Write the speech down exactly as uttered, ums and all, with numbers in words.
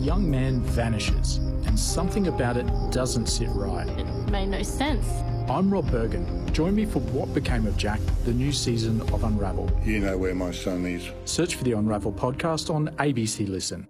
young man vanishes and something about it doesn't sit right. It made no sense. I'm Rob Bergen. Join me for What Became of Jack, the new season of Unravel. You know where my son is. Search for the Unravel podcast on A B C Listen.